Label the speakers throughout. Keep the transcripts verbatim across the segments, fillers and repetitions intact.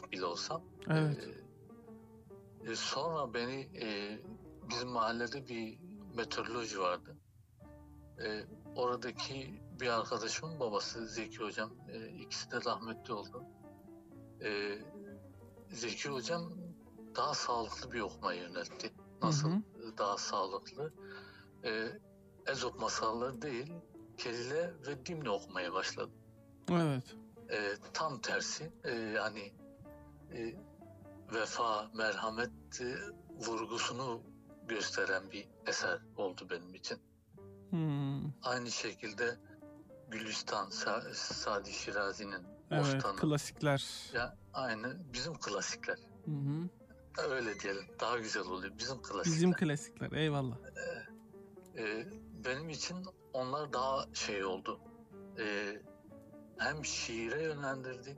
Speaker 1: ufak bile olsam.
Speaker 2: Evet.
Speaker 1: E, e, sonra beni e, bizim mahallede bir meteoroloji vardı. E, oradaki bir arkadaşımın babası Zeki Hocam, e, ikisi de rahmetli oldu. E, Zeki Hocam daha sağlıklı bir okumayı yöneltti. Nasıl
Speaker 2: Hı hı.
Speaker 1: daha sağlıklı? E, Ezop masalları değil, Kelile ve Dimne okumaya başladı.
Speaker 2: Evet.
Speaker 1: E, tam tersi, e, yani e, vefa, merhamet e, vurgusunu gösteren bir eser oldu benim için.
Speaker 2: Hmm.
Speaker 1: Aynı şekilde Gülistan, Sa- Sadi Şirazi'nin
Speaker 2: Evet,
Speaker 1: Bostanı.
Speaker 2: klasikler.
Speaker 1: Ya aynı bizim klasikler.
Speaker 2: Hı hı.
Speaker 1: Öyle diyelim. Daha güzel oluyor. Bizim klasikler.
Speaker 2: Bizim klasikler. Eyvallah.
Speaker 1: Ee, e, benim için onlar daha şey oldu. Ee, hem şiire yönlendirdi.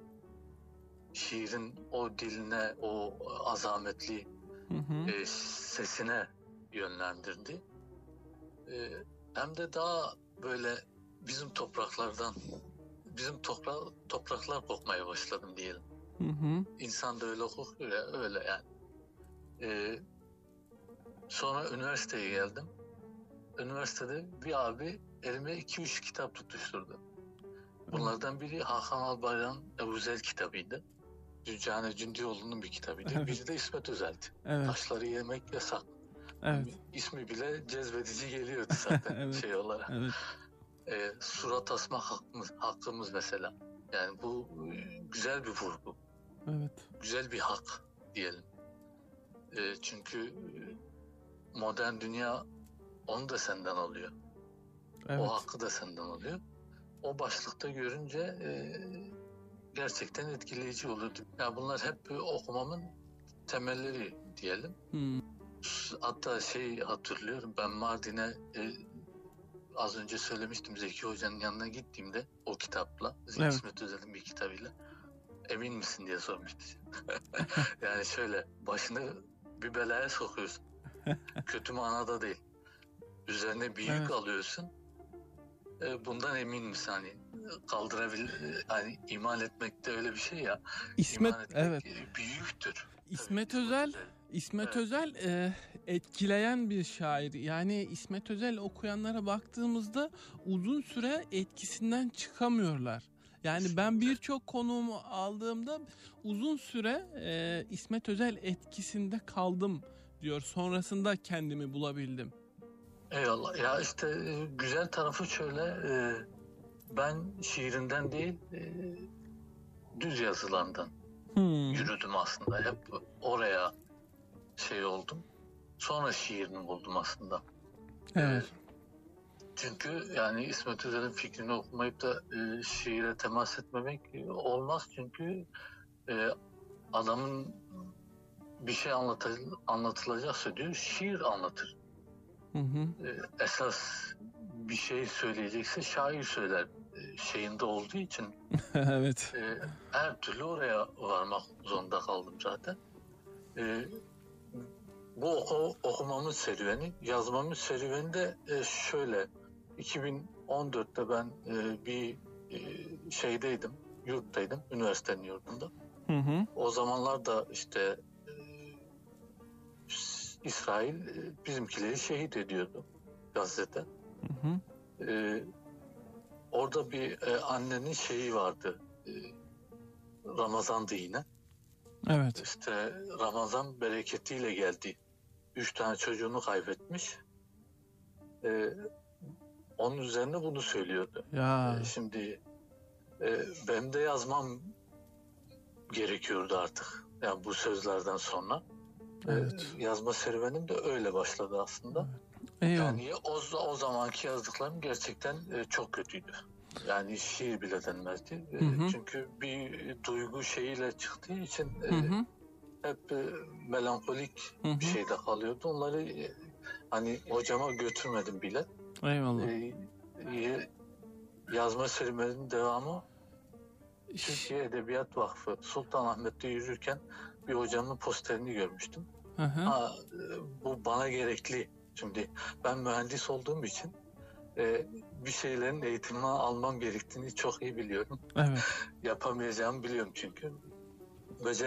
Speaker 1: Şiirin o diline, o azametli
Speaker 2: Hı hı.
Speaker 1: e, sesine yönlendirdi. E, hem de daha böyle bizim topraklardan, bizim topra topraklar kokmaya başladım diyelim.
Speaker 2: Hı hı.
Speaker 1: İnsan da öyle kokuyor ya, öyle yani. E, sonra üniversiteye geldim. Üniversitede bir abi elime iki üç kitap tutuşturdu. Bunlardan biri Hakan Albayrak'ın Ebuzer kitabıydı. Düccane Cündioğlu'nun bir kitabıydı.
Speaker 2: Evet.
Speaker 1: Biri de İsmet Özel'di.
Speaker 2: Evet.
Speaker 1: Taşları yemek yasak.
Speaker 2: Evet.
Speaker 1: İsmi bile cezbedici geliyordu zaten
Speaker 2: Evet.
Speaker 1: şey olarak.
Speaker 2: Evet.
Speaker 1: E, surat asma hakkımız, hakkımız mesela. Yani bu e, güzel bir vurgu.
Speaker 2: Evet.
Speaker 1: Güzel bir hak diyelim. E, çünkü e, modern dünya onu da senden alıyor.
Speaker 2: Evet.
Speaker 1: O hakkı da senden alıyor. O başlıkta görünce e, gerçekten etkileyici olurdu. Yani bunlar hep okumamın temelleri diyelim.
Speaker 2: Hmm.
Speaker 1: Hatta şey hatırlıyorum, ben Mardin'e e, az önce söylemiştim, Zeki Hoca'nın yanına gittiğimde o kitapla,
Speaker 2: Evet.
Speaker 1: İsmet Özel'in bir kitabıyla, emin misin diye sormuştu. Yani şöyle, başını bir belaya sokuyorsun. Kötü manada değil. Üzerine bir yük
Speaker 2: Evet.
Speaker 1: alıyorsun. E, bundan emin misin? Hani kaldırabil, hani iman etmek de öyle bir şey ya.
Speaker 2: İsmet,
Speaker 1: İman etmek
Speaker 2: evet.
Speaker 1: bir yüktür.
Speaker 2: İsmet
Speaker 1: Tabii,
Speaker 2: Özel,
Speaker 1: Özel.
Speaker 2: İsmet
Speaker 1: Evet.
Speaker 2: Özel e, etkileyen bir şair. Yani İsmet Özel okuyanlara baktığımızda uzun süre etkisinden çıkamıyorlar. Yani
Speaker 1: Kesinlikle.
Speaker 2: ben birçok konuğumu aldığımda uzun süre e, İsmet Özel etkisinde kaldım diyor. Sonrasında kendimi bulabildim.
Speaker 1: Eyvallah. Ya işte e, güzel tarafı şöyle, e, ben şiirinden değil, e, düz yazılandan
Speaker 2: Hmm.
Speaker 1: yürüdüm aslında. Hep oraya şey oldum. Sonra şiirini buldum aslında.
Speaker 2: Evet.
Speaker 1: E, çünkü yani İsmet Özel'in fikrini okumayıp da e, şiire temas etmemek olmaz. Çünkü e, adamın bir şey anlatı, anlatılacaksa diyor, şiir anlatır.
Speaker 2: Hı hı.
Speaker 1: E, esas bir şey söyleyecekse şair söyler e, şeyinde olduğu için
Speaker 2: Evet.
Speaker 1: e, her türlü oraya varmak zorunda kaldım zaten. E, bu oku, okumamın serüveni, yazmamın serüveni de e, şöyle. iki bin on dörtte ben e, bir e, şeydeydim, yurttaydım, üniversitenin yurdunda.
Speaker 2: Hı hı.
Speaker 1: O zamanlar da işte e, İsrail e, bizimkileri şehit ediyordu Gazze'de.
Speaker 2: Hı hı.
Speaker 1: E, orada bir e, annenin şeyi vardı, e, Ramazan'dı yine.
Speaker 2: Evet.
Speaker 1: İşte Ramazan bereketiyle geldi. Üç tane çocuğunu kaybetmiş. E, onun üzerine bunu söylüyordu.
Speaker 2: Ya.
Speaker 1: E, şimdi e, benim de yazmam gerekiyordu artık. Yani bu sözlerden sonra.
Speaker 2: Evet.
Speaker 1: E, yazma serüvenim de öyle başladı aslında.
Speaker 2: Eyvallah.
Speaker 1: Yani o, o zamanki yazdıklarım gerçekten e, çok kötüydü. Yani şiir bile denmezdi. E,
Speaker 2: Hı hı.
Speaker 1: çünkü bir duygu şeyiyle çıktığı için e,
Speaker 2: Hı hı.
Speaker 1: hep e, melankolik
Speaker 2: Hı hı.
Speaker 1: bir şeyde kalıyordu. Onları e, hani hocama götürmedim bile.
Speaker 2: Eyvallah.
Speaker 1: E, yazma serüveninin devamı Türkiye Edebiyat Vakfı Sultanahmet'te yürürken bir hocamın posterini görmüştüm.
Speaker 2: Hı hı.
Speaker 1: Ha, bu bana gerekli. Şimdi ben mühendis olduğum için e, bir şeylerin eğitimini almam gerektiğini çok iyi biliyorum.
Speaker 2: Evet.
Speaker 1: Yapamayacağımı biliyorum çünkü.